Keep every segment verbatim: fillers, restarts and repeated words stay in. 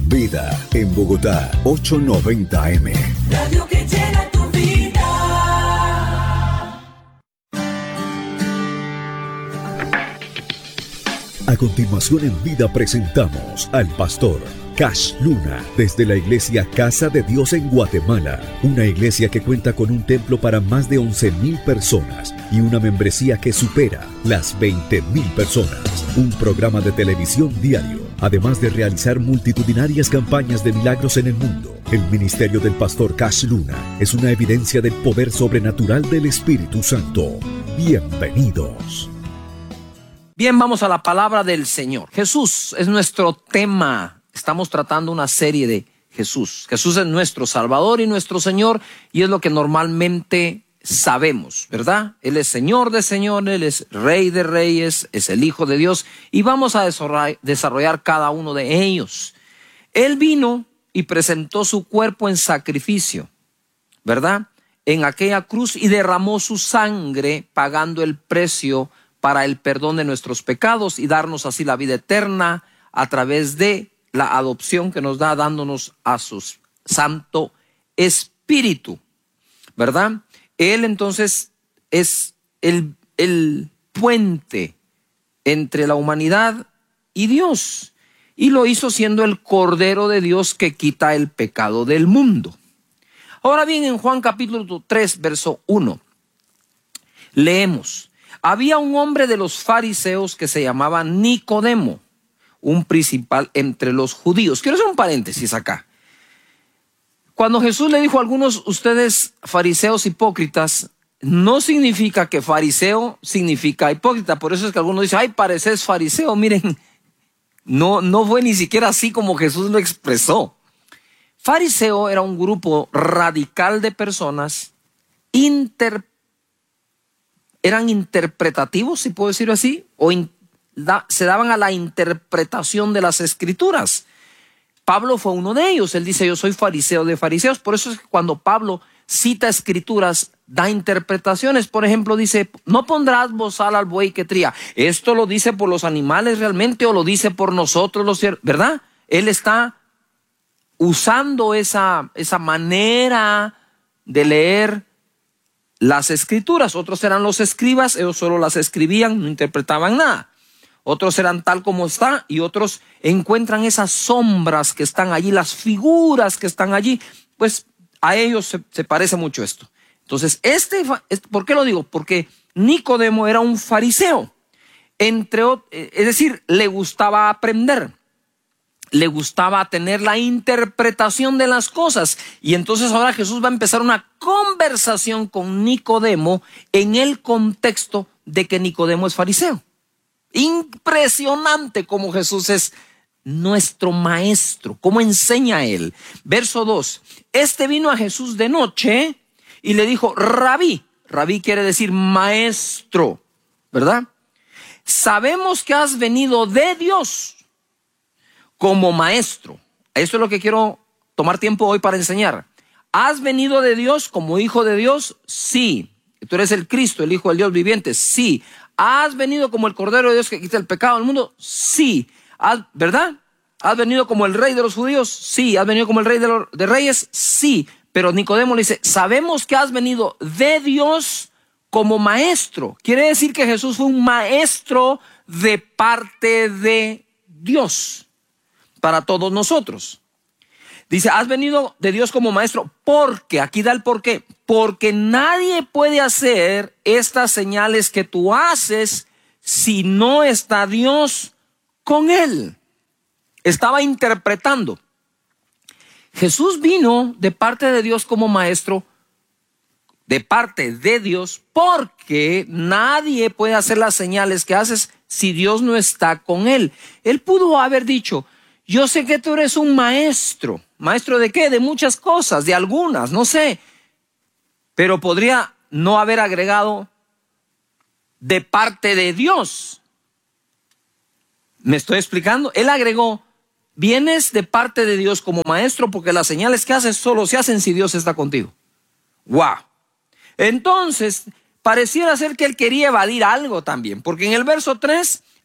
Vida en Bogotá, ochocientos noventa eme. Radio que llena tu vida. A continuación en Vida presentamos al pastor Cash Luna desde la iglesia Casa de Dios en Guatemala, una iglesia que cuenta con un templo para más de once mil personas y una membresía que supera las veinte mil personas. Un programa de televisión diario, además de realizar multitudinarias campañas de milagros en el mundo. El ministerio del pastor Cash Luna es una evidencia del poder sobrenatural del Espíritu Santo. Bienvenidos. Bien, vamos a la palabra del Señor. Jesús es nuestro tema. Estamos tratando una serie de Jesús. Jesús es nuestro Salvador y nuestro Señor, y es lo que normalmente sabemos, ¿verdad? Él es Señor de señores, Él es Rey de reyes, es el Hijo de Dios, y vamos a desarrollar cada uno de ellos. Él vino y presentó su cuerpo en sacrificio, ¿verdad? En aquella cruz, y derramó su sangre pagando el precio para el perdón de nuestros pecados y darnos así la vida eterna a través de la adopción que nos da, dándonos a su Santo Espíritu, ¿verdad? Él entonces es el, el puente entre la humanidad y Dios, y lo hizo siendo el Cordero de Dios que quita el pecado del mundo. Ahora bien, en Juan capítulo tres, verso uno, leemos: había un hombre de los fariseos que se llamaba Nicodemo, un principal entre los judíos. Quiero hacer un paréntesis acá. Cuando Jesús le dijo a algunos, ustedes fariseos hipócritas, no significa que fariseo significa hipócrita. Por eso es que algunos dicen, ay, pareces fariseo. Miren, no, no fue ni siquiera así como Jesús lo expresó. Fariseo era un grupo radical de personas inter eran interpretativos, si puedo decirlo así, o in, da, se daban a la interpretación de las escrituras. Pablo fue uno de ellos. Él dice, yo soy fariseo de fariseos. Por eso es que cuando Pablo cita escrituras, da interpretaciones. Por ejemplo, dice, no pondrás bozal al buey que tría. ¿Esto lo dice por los animales realmente o lo dice por nosotros los ciervos? ¿Verdad? Él está usando esa, esa manera de leer las escrituras. Otros eran los escribas, ellos solo las escribían, no interpretaban nada. Otros eran tal como está, y otros encuentran esas sombras que están allí, las figuras que están allí. Pues a ellos se, se parece mucho esto. Entonces, este, ¿por qué lo digo? Porque Nicodemo era un fariseo. Entre, es decir, le gustaba aprender. Le gustaba tener la interpretación de las cosas. Y entonces ahora Jesús va a empezar una conversación con Nicodemo en el contexto de que Nicodemo es fariseo. Impresionante cómo Jesús es nuestro maestro, cómo enseña él. Verso dos, este vino a Jesús de noche y le dijo, Rabí. Rabí quiere decir maestro, ¿verdad? Sabemos que has venido de Dios como maestro. Eso es lo que quiero tomar tiempo hoy para enseñar. ¿Has venido de Dios como hijo de Dios? Sí. ¿Tú eres el Cristo, el Hijo del Dios viviente? Sí. ¿Has venido como el Cordero de Dios que quita el pecado del mundo? Sí. ¿Has, ¿Verdad? ¿Has venido como el Rey de los judíos? Sí. ¿Has venido como el Rey de, los, de reyes? Sí. Pero Nicodemo le dice, sabemos que has venido de Dios como maestro. Quiere decir que Jesús fue un maestro de parte de Dios para todos nosotros. Dice, has venido de Dios como maestro porque, aquí da el por qué, porque nadie puede hacer estas señales que tú haces si no está Dios con él. Estaba interpretando. Jesús vino de parte de Dios como maestro, de parte de Dios, porque nadie puede hacer las señales que haces si Dios no está con él. Él pudo haber dicho, yo sé que tú eres un maestro. ¿Maestro de qué? De muchas cosas, de algunas, no sé. Pero podría no haber agregado de parte de Dios. ¿Me estoy explicando? Él agregó, vienes de parte de Dios como maestro porque las señales que haces solo se hacen si Dios está contigo. ¡Wow! Entonces, pareciera ser que él quería evadir algo también, porque en el verso tres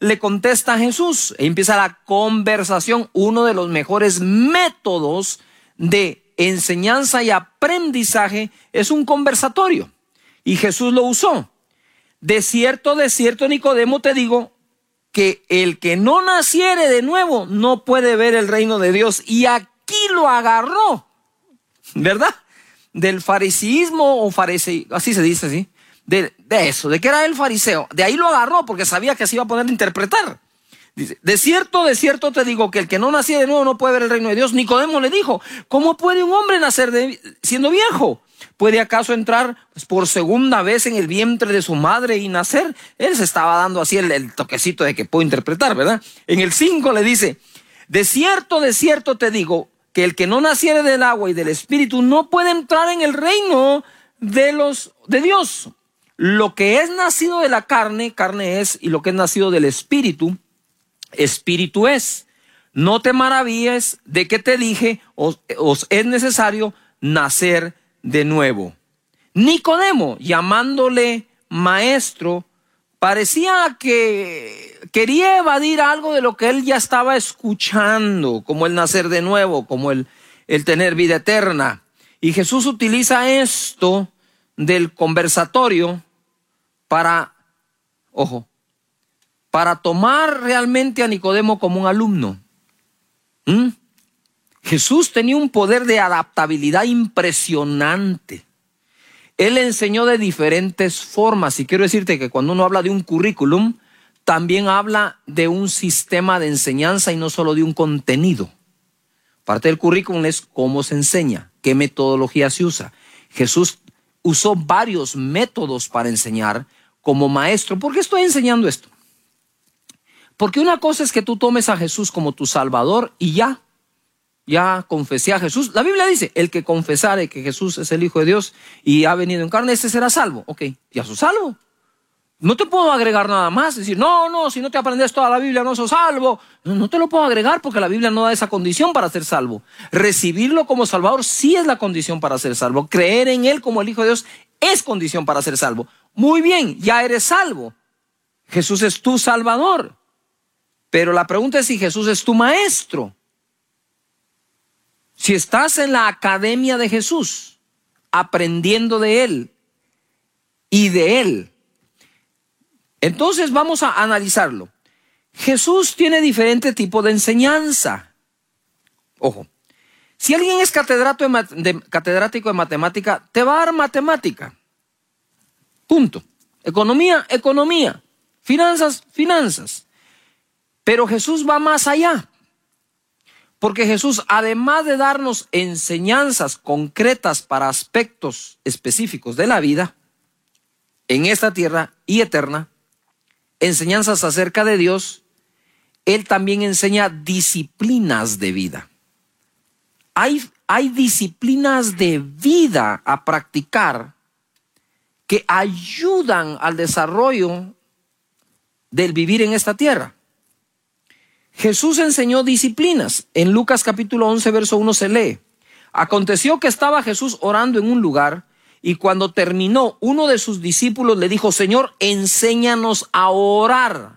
le contesta a Jesús. E empieza la conversación. Uno de los mejores métodos de enseñanza y aprendizaje es un conversatorio. Y Jesús lo usó. De cierto, de cierto, Nicodemo, te digo que el que no naciere de nuevo no puede ver el reino de Dios. Y aquí lo agarró, ¿verdad? Del fariseísmo o fariseo, así se dice, ¿sí? De, de eso, de que era el fariseo. De ahí lo agarró porque sabía que se iba a poner a interpretar. Dice, de cierto, de cierto te digo que el que no naciere de nuevo no puede ver el reino de Dios. Nicodemo le dijo, ¿cómo puede un hombre nacer de, siendo viejo? ¿Puede acaso entrar pues, por segunda vez en el vientre de su madre y nacer? Él se estaba dando así el, el toquecito de que puedo interpretar, ¿verdad? En el cinco le dice, de cierto, de cierto te digo que el que no naciere del agua y del espíritu no puede entrar en el reino de los de Dios. Lo que es nacido de la carne, carne es, y lo que es nacido del espíritu, espíritu es. No te maravilles de que te dije, os, os es necesario nacer de nuevo. Nicodemo, llamándole maestro, parecía que quería evadir algo de lo que él ya estaba escuchando, como el nacer de nuevo, como el, el tener vida eterna. Y Jesús utiliza esto del conversatorio para, ojo, para tomar realmente a Nicodemo como un alumno. ¿Mm? Jesús tenía un poder de adaptabilidad impresionante. Él enseñó de diferentes formas, y quiero decirte que cuando uno habla de un currículum, también habla de un sistema de enseñanza y no solo de un contenido. Parte del currículum es cómo se enseña, qué metodología se usa. Jesús usó varios métodos para enseñar como maestro. ¿Por qué estoy enseñando esto? Porque una cosa es que tú tomes a Jesús como tu Salvador y ya. Ya confesé a Jesús. La Biblia dice, el que confesare que Jesús es el Hijo de Dios y ha venido en carne, ese será salvo. Ok, ya sos salvo. No te puedo agregar nada más. Decir, no, no, si no te aprendes toda la Biblia no sos salvo. No, no te lo puedo agregar porque la Biblia no da esa condición para ser salvo. Recibirlo como Salvador sí es la condición para ser salvo. Creer en Él como el Hijo de Dios es condición para ser salvo. Muy bien, ya eres salvo. Jesús es tu Salvador. Pero la pregunta es si Jesús es tu maestro. Si estás en la academia de Jesús, aprendiendo de Él y de Él, entonces vamos a analizarlo. Jesús tiene diferente tipo de enseñanza. Ojo, si alguien es catedrático de, de, catedrático de matemática, te va a dar matemática. Punto. Economía, economía. Finanzas, finanzas. Pero Jesús va más allá. Porque Jesús, además de darnos enseñanzas concretas para aspectos específicos de la vida, en esta tierra y eterna, enseñanzas acerca de Dios, Él también enseña disciplinas de vida. Hay, hay disciplinas de vida a practicar que ayudan al desarrollo del vivir en esta tierra. Jesús enseñó disciplinas. En Lucas capítulo once, verso uno se lee: aconteció que estaba Jesús orando en un lugar, y cuando terminó, uno de sus discípulos le dijo: Señor, enséñanos a orar.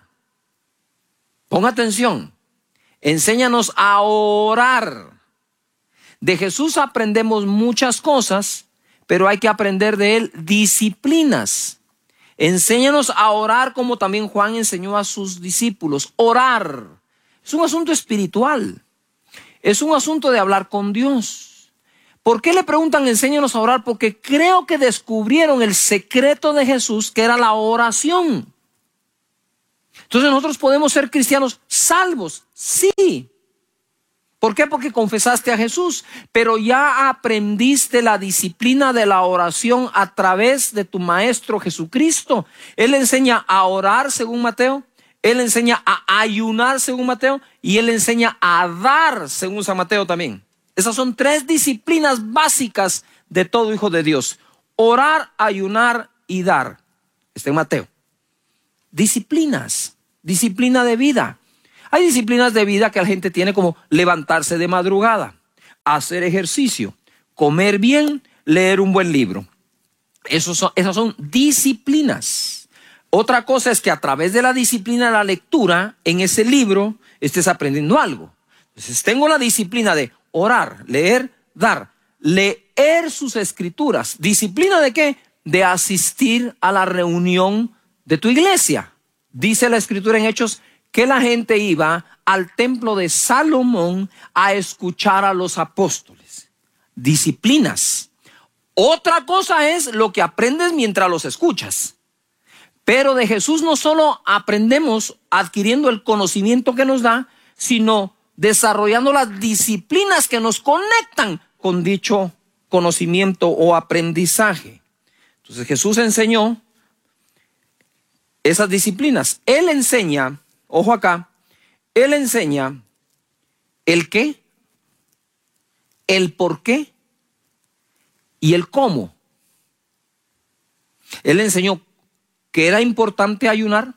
Pon atención, enséñanos a orar. De Jesús aprendemos muchas cosas, pero hay que aprender de Él disciplinas. Enséñanos a orar como también Juan enseñó a sus discípulos. Orar es un asunto espiritual. Es un asunto de hablar con Dios. ¿Por qué le preguntan enséñanos a orar? Porque creo que descubrieron el secreto de Jesús, que era la oración. Entonces nosotros podemos ser cristianos salvos, sí. ¿Por qué? Porque confesaste a Jesús, pero ya aprendiste la disciplina de la oración a través de tu Maestro Jesucristo. Él enseña a orar según Mateo, Él enseña a ayunar según Mateo y Él enseña a dar según San Mateo también. Esas son tres disciplinas básicas de todo hijo de Dios: orar, ayunar y dar. Está en Mateo. Disciplinas, disciplina de vida. Hay disciplinas de vida que la gente tiene, como levantarse de madrugada, hacer ejercicio, comer bien, leer un buen libro. Esos son, esas son disciplinas. Otra cosa es que a través de la disciplina de la lectura, en ese libro, estés aprendiendo algo. Entonces, tengo la disciplina de orar, leer, dar, leer sus escrituras. ¿Disciplina de qué? De asistir a la reunión de tu iglesia. Dice la escritura en Hechos que la gente iba al templo de Salomón a escuchar a los apóstoles. Disciplinas. Otra cosa es lo que aprendes mientras los escuchas. Pero de Jesús no solo aprendemos adquiriendo el conocimiento que nos da, sino desarrollando las disciplinas que nos conectan con dicho conocimiento o aprendizaje. Entonces Jesús enseñó esas disciplinas. Él enseña, ojo acá, Él enseña el qué, el por qué y el cómo. Él enseñó que era importante ayunar,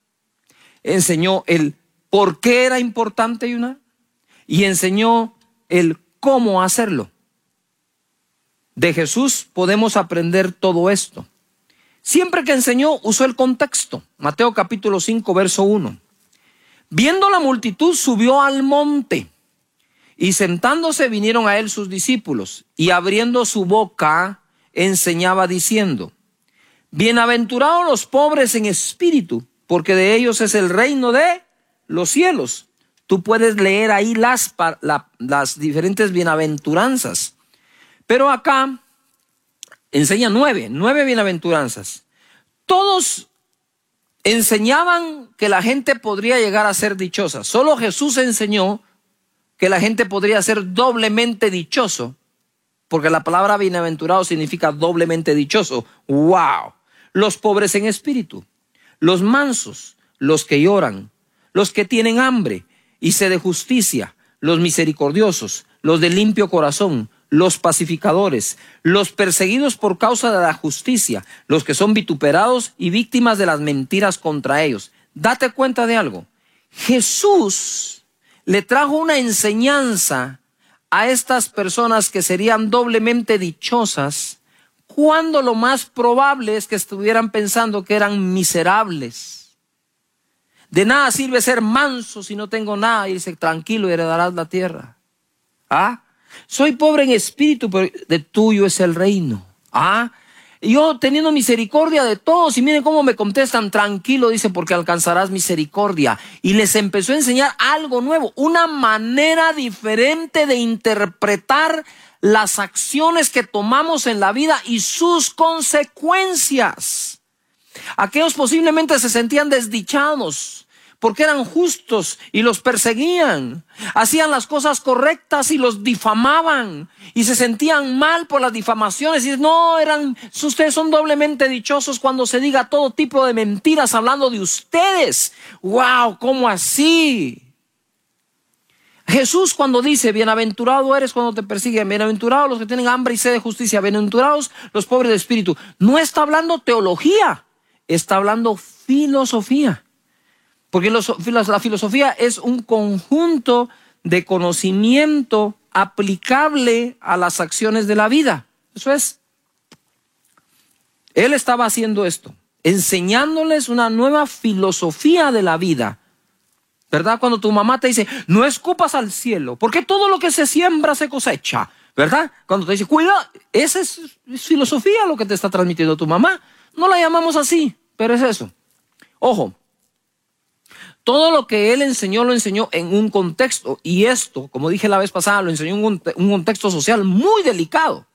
enseñó el por qué era importante ayunar y enseñó el cómo hacerlo. De Jesús podemos aprender todo esto. Siempre que enseñó, usó el contexto. Mateo capítulo cinco, verso uno. Viendo la multitud, subió al monte, y sentándose vinieron a él sus discípulos, y abriendo su boca, enseñaba diciendo: bienaventurados los pobres en espíritu, porque de ellos es el reino de los cielos. Tú puedes leer ahí las, la, las diferentes bienaventuranzas. Pero acá enseña nueve, nueve bienaventuranzas. Todos enseñaban que la gente podría llegar a ser dichosa. Solo Jesús enseñó que la gente podría ser doblemente dichoso, porque la palabra bienaventurado significa doblemente dichoso. ¡Wow! Los pobres en espíritu, los mansos, los que lloran, los que tienen hambre y sed de justicia, los misericordiosos, los de limpio corazón, los pacificadores, los perseguidos por causa de la justicia, los que son vituperados y víctimas de las mentiras contra ellos. Date cuenta de algo. Jesús le trajo una enseñanza a estas personas que serían doblemente dichosas, cuando lo más probable es que estuvieran pensando que eran miserables. De nada sirve ser manso si no tengo nada, y dice: tranquilo, y heredarás la tierra. ¿Ah? Soy pobre en espíritu, pero de tuyo es el reino. ¿Ah? Yo teniendo misericordia de todos, y miren cómo me contestan: tranquilo, dice, porque alcanzarás misericordia. Y les empezó a enseñar algo nuevo, una manera diferente de interpretar las acciones que tomamos en la vida y sus consecuencias. Aquellos posiblemente se sentían desdichados porque eran justos y los perseguían. Hacían las cosas correctas y los difamaban, y se sentían mal por las difamaciones. Y no, eran, ustedes son doblemente dichosos cuando se diga todo tipo de mentiras hablando de ustedes. ¡Wow! ¿Cómo así? Jesús, cuando dice: bienaventurado eres cuando te persiguen, bienaventurados los que tienen hambre y sed de justicia, bienaventurados los pobres de espíritu, no está hablando teología, está hablando filosofía. Porque la filosofía es un conjunto de conocimiento aplicable a las acciones de la vida. Eso es. Él estaba haciendo esto, enseñándoles una nueva filosofía de la vida. ¿Verdad? Cuando tu mamá te dice: no escupas al cielo, porque todo lo que se siembra se cosecha. ¿Verdad? Cuando te dice: cuida, esa es, es filosofía lo que te está transmitiendo tu mamá. No la llamamos así, pero es eso. Ojo. Todo lo que él enseñó, lo enseñó en un contexto. Y esto, como dije la vez pasada, lo enseñó en un, un contexto social muy delicado.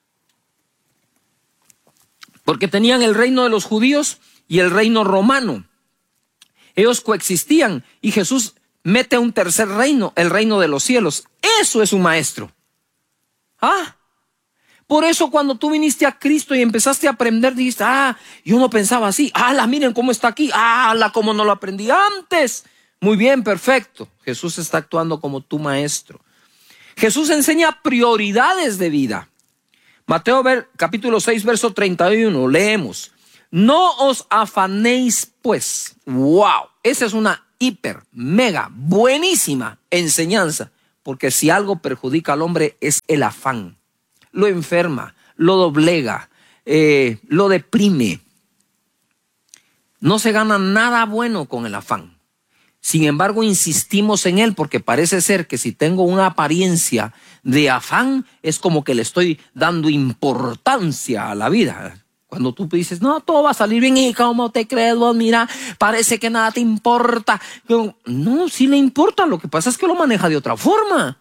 Porque tenían el reino de los judíos y el reino romano. Ellos coexistían, y Jesús mete un tercer reino, el reino de los cielos. Eso es un maestro. Ah, por eso cuando tú viniste a Cristo y empezaste a aprender, dijiste: ah, yo no pensaba así. Ah, la miren cómo está aquí. Ah, la cómo no lo aprendí antes. Muy bien, perfecto. Jesús está actuando como tu maestro. Jesús enseña prioridades de vida. Mateo ver, capítulo seis, verso treinta y uno, leemos: no os afanéis pues. Wow, esa es una hiper, mega, buenísima enseñanza. Porque si algo perjudica al hombre es el afán. Lo enferma, lo doblega, eh, lo deprime. No se gana nada bueno con el afán. Sin embargo, insistimos en él porque parece ser que si tengo una apariencia de afán, es como que le estoy dando importancia a la vida. Cuando tú dices, no, todo va a salir bien, ¿y cómo te crees vos? Mira, parece que nada te importa. No, sí le importa, lo que pasa es que lo maneja de otra forma.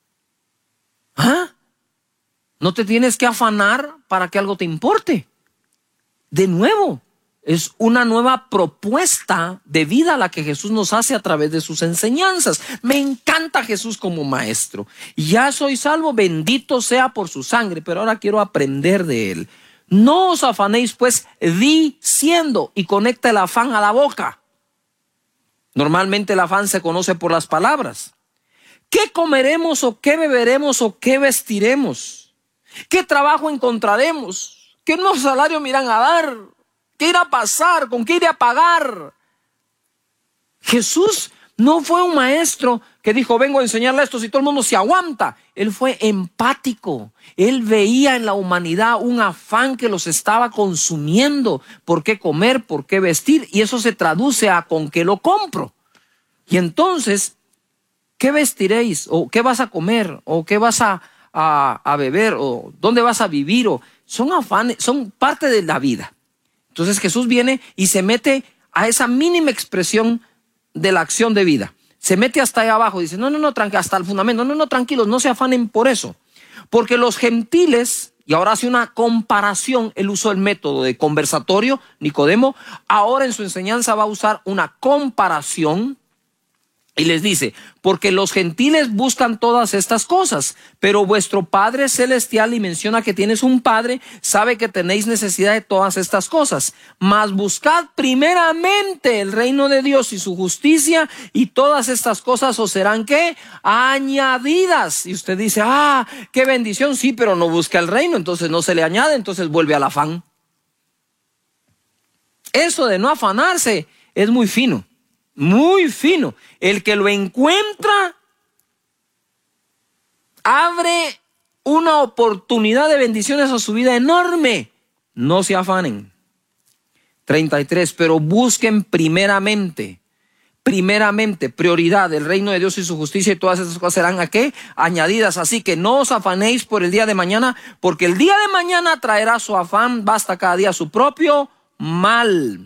¿Ah? No te tienes que afanar para que algo te importe. De nuevo, es una nueva propuesta de vida la que Jesús nos hace a través de sus enseñanzas. Me encanta Jesús como maestro. Ya soy salvo, bendito sea por su sangre, pero ahora quiero aprender de él. No os afanéis pues diciendo, y conecta el afán a la boca. Normalmente el afán se conoce por las palabras. ¿Qué comeremos o qué beberemos o qué vestiremos? ¿Qué trabajo encontraremos? ¿Qué nuevo salario me irán a dar? ¿Qué irá a pasar? ¿Con qué iré a pagar? Jesús no fue un maestro que dijo, vengo a enseñarle esto si todo el mundo se aguanta. Él fue empático. Él veía en la humanidad un afán que los estaba consumiendo. ¿Por qué comer? ¿Por qué vestir? Y eso se traduce a ¿con qué lo compro? Y entonces, ¿qué vestiréis? ¿O qué vas a comer? ¿O qué vas a, a, a beber? ¿O dónde vas a vivir? O, son afanes, son parte de la vida. Entonces Jesús viene y se mete a esa mínima expresión de la acción de vida. Se mete hasta allá abajo, dice, no, no, no, tranqui, hasta el fundamento, no, no, tranquilos, no se afanen por eso. Porque los gentiles, y ahora hace una comparación, él usó el método de conversatorio, Nicodemo, ahora en su enseñanza va a usar una comparación. Y les dice, porque los gentiles buscan todas estas cosas, pero vuestro Padre Celestial, y menciona que tienes un Padre, sabe que tenéis necesidad de todas estas cosas. Mas buscad primeramente el reino de Dios y su justicia, y todas estas cosas os serán, ¿qué? Añadidas. Y usted dice, ah, qué bendición, sí, pero no busca el reino, entonces no se le añade, entonces vuelve al afán. Eso de no afanarse es muy fino. Muy fino. El que lo encuentra abre una oportunidad de bendiciones a su vida enorme. No se afanen. treinta y tres. Pero busquen primeramente, primeramente, prioridad, el reino de Dios y su justicia, y todas esas cosas serán ¿a qué? Añadidas. Así que no os afanéis por el día de mañana, porque el día de mañana traerá su afán, basta cada día su propio mal.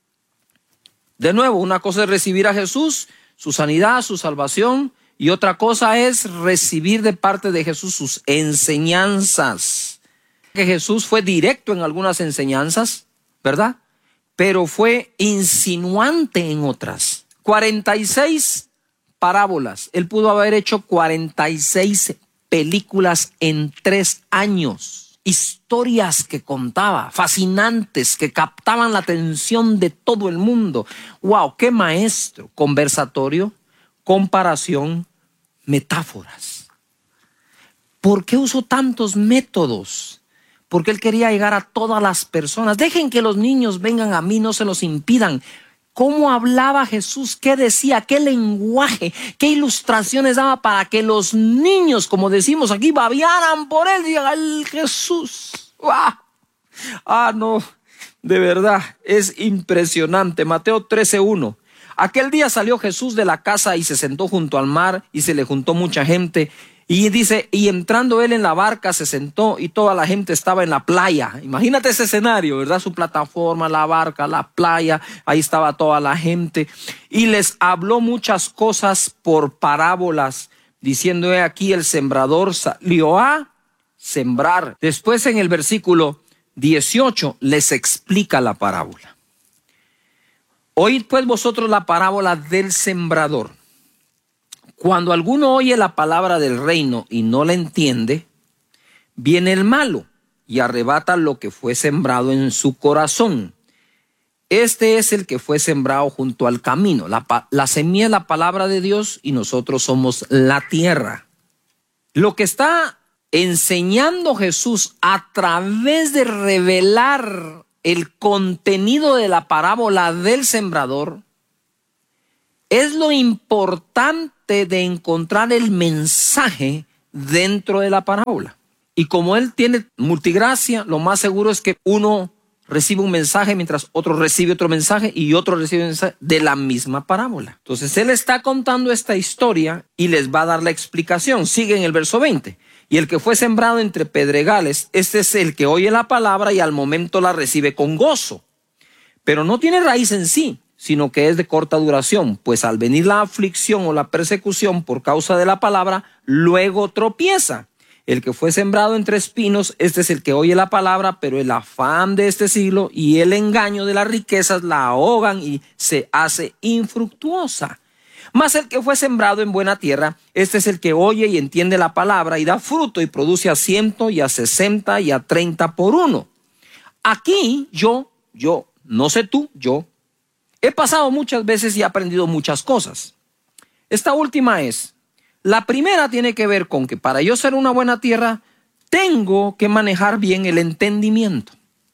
De nuevo, una cosa es recibir a Jesús, su sanidad, su salvación, y otra cosa es recibir de parte de Jesús sus enseñanzas. Que Jesús fue directo en algunas enseñanzas, ¿verdad? Pero fue insinuante en otras. cuarenta y seis parábolas. Él pudo haber hecho cuarenta y seis películas en tres años. Historias que contaba, fascinantes, que captaban la atención de todo el mundo. ¡Wow! ¡Qué maestro! Conversatorio, comparación, metáforas. ¿Por qué usó tantos métodos? Porque él quería llegar a todas las personas. Dejen que los niños vengan a mí, no se los impidan. ¿Cómo hablaba Jesús? ¿Qué decía? ¿Qué lenguaje? ¿Qué ilustraciones daba para que los niños, como decimos aquí, babearan por él? Digan, ¡ay, Jesús! ¡Ah! ah, no, de verdad, es impresionante. Mateo trece uno. Aquel día salió Jesús de la casa y se sentó junto al mar, y se le juntó mucha gente. Y dice, y entrando él en la barca se sentó, y toda la gente estaba en la playa. Imagínate ese escenario, ¿verdad? Su plataforma, la barca, la playa, ahí estaba toda la gente. Y les habló muchas cosas por parábolas, diciendo, he aquí el sembrador salió a sembrar. Después en el versículo dieciocho les explica la parábola. Oíd pues vosotros la parábola del sembrador. Cuando alguno oye la palabra del reino y no la entiende, viene el malo y arrebata lo que fue sembrado en su corazón. Este es el que fue sembrado junto al camino. La, la semilla es la palabra de Dios y nosotros somos la tierra. Lo que está enseñando Jesús a través de revelar el contenido de la parábola del sembrador es lo importante de encontrar el mensaje dentro de la parábola. Y como él tiene multigracia, lo más seguro es que uno recibe un mensaje mientras otro recibe otro mensaje y otro recibe un mensaje de la misma parábola. Entonces él está contando esta historia y les va a dar la explicación. Sigue en el verso veinte. Y el que fue sembrado entre pedregales, este es el que oye la palabra y al momento la recibe con gozo. Pero no tiene raíz en sí, sino que es de corta duración, pues al venir la aflicción o la persecución por causa de la palabra, luego tropieza. El que fue sembrado entre espinos, este es el que oye la palabra, pero el afán de este siglo y el engaño de las riquezas la ahogan y se hace infructuosa. Mas el que fue sembrado en buena tierra, este es el que oye y entiende la palabra y da fruto y produce a ciento y a sesenta y a treinta por uno. Aquí yo, yo, no sé tú, yo, he pasado muchas veces y he aprendido muchas cosas. Esta última es, la primera tiene que ver con que para yo ser una buena tierra, tengo que manejar bien el entendimiento.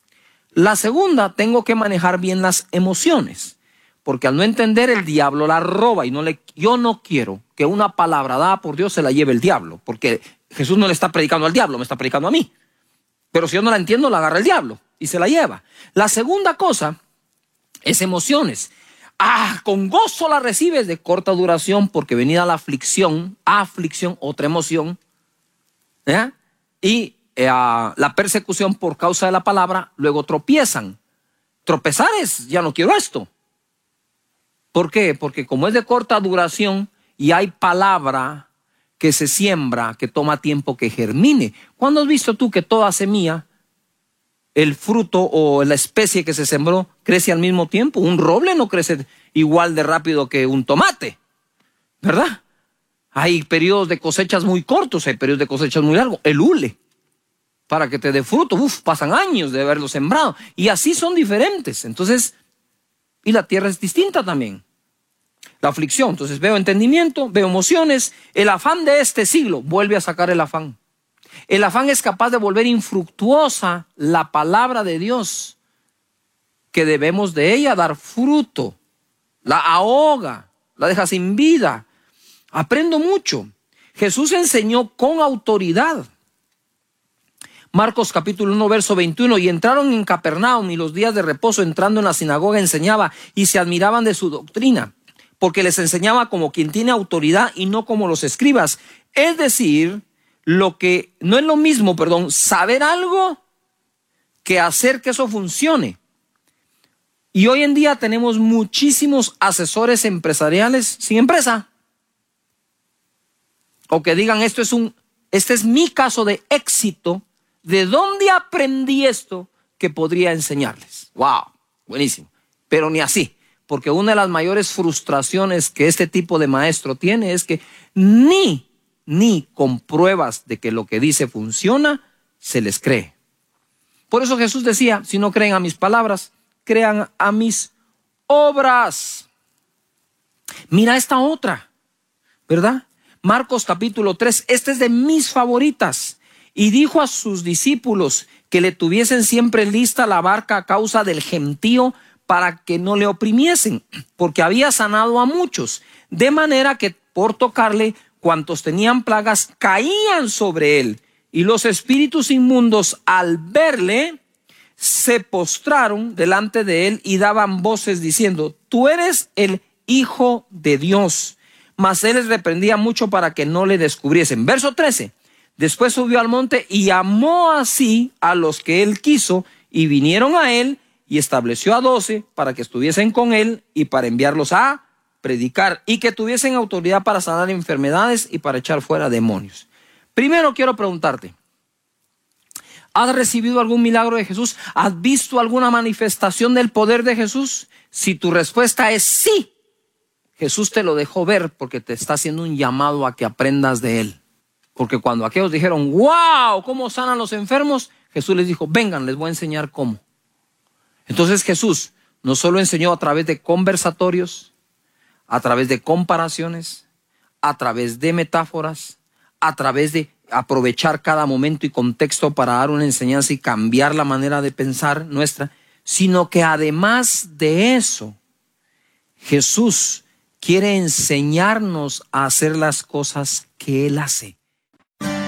La segunda, tengo que manejar bien las emociones. Porque al no entender, el diablo la roba y no le, yo no quiero que una palabra dada por Dios se la lleve el diablo. Porque Jesús no le está predicando al diablo, me está predicando a mí. Pero si yo no la entiendo, la agarra el diablo y se la lleva. La segunda cosa es emociones. Ah, con gozo la recibes de corta duración porque venida la aflicción, aflicción, otra emoción. ¿eh? Y eh, la persecución por causa de la palabra, luego tropiezan. Tropezar es, ya no quiero esto. ¿Por qué? Porque como es de corta duración y hay palabra que se siembra, que toma tiempo que germine. ¿Cuándo has visto tú que toda semilla, el fruto o la especie que se sembró, crece al mismo tiempo? Un roble no crece igual de rápido que un tomate, ¿verdad? Hay periodos de cosechas muy cortos, hay periodos de cosechas muy largos. El hule, para que te dé fruto, uf, pasan años de haberlo sembrado. Y así son diferentes. Entonces, y la tierra es distinta también. La aflicción, entonces veo entendimiento, veo emociones. El afán de este siglo vuelve a sacar el afán. El afán es capaz de volver infructuosa la palabra de Dios, que debemos de ella dar fruto. La ahoga, la deja sin vida. Aprendo mucho. Jesús enseñó con autoridad. Marcos capítulo uno, verso veintiuno, y entraron en Capernaum y los días de reposo entrando en la sinagoga enseñaba y se admiraban de su doctrina, porque les enseñaba como quien tiene autoridad y no como los escribas. Es decir, lo que no es lo mismo, perdón, saber algo que hacer que eso funcione. Y hoy en día tenemos muchísimos asesores empresariales sin empresa. O que digan, esto es un, este es mi caso de éxito. ¿De dónde aprendí esto que podría enseñarles? ¡Wow! Buenísimo. Pero ni así. Porque una de las mayores frustraciones que este tipo de maestro tiene es que ni, ni con pruebas de que lo que dice funciona, se les cree. Por eso Jesús decía, si no creen a mis palabras, crean a mis obras. Mira esta otra, ¿verdad? Marcos capítulo tres, esta es de mis favoritas. Y dijo a sus discípulos que le tuviesen siempre lista la barca a causa del gentío para que no le oprimiesen, porque había sanado a muchos, de manera que por tocarle, cuantos tenían plagas caían sobre él. Y los espíritus inmundos al verle se postraron delante de él y daban voces diciendo, tú eres el Hijo de Dios. Mas él les reprendía mucho para que no le descubriesen. Verso trece. Después subió al monte y llamó así a los que él quiso y vinieron a él y estableció a doce para que estuviesen con él y para enviarlos a predicar y que tuviesen autoridad para sanar enfermedades y para echar fuera demonios. Primero quiero preguntarte, ¿has recibido algún milagro de Jesús? ¿Has visto alguna manifestación del poder de Jesús? Si tu respuesta es sí, Jesús te lo dejó ver porque te está haciendo un llamado a que aprendas de él. Porque cuando aquellos dijeron, wow, ¿cómo sanan los enfermos? Jesús les dijo, vengan, les voy a enseñar cómo. Entonces Jesús no solo enseñó a través de conversatorios, a través de comparaciones, a través de metáforas, a través de aprovechar cada momento y contexto para dar una enseñanza y cambiar la manera de pensar nuestra, sino que además de eso, Jesús quiere enseñarnos a hacer las cosas que Él hace.